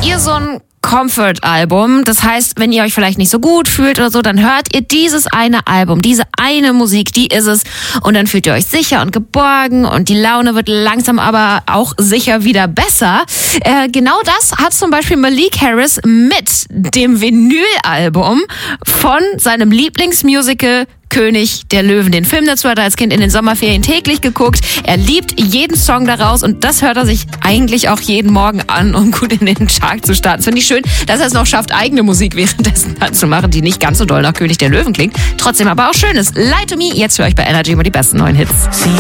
ihr so ein Comfort-Album? Das heißt, wenn ihr euch vielleicht nicht so gut fühlt oder so, dann hört ihr dieses eine Album, diese eine Musik, die ist es. Und dann fühlt ihr euch sicher und geborgen und die Laune wird langsam aber auch sicher wieder besser. Genau das hat zum Beispiel Malik Harris mit dem Vinyl-Album von seinem Lieblingsmusical König der Löwen. Den Film dazu hat er als Kind in den Sommerferien täglich geguckt. Er liebt jeden Song daraus und das hört er sich eigentlich auch jeden Morgen an, um gut in den Tag zu starten. Das finde ich schön, dass er es noch schafft, eigene Musik währenddessen zu machen, die nicht ganz so doll nach König der Löwen klingt. Trotzdem aber auch schön ist. Lie to Me, jetzt für euch bei Energy immer die besten neuen Hits.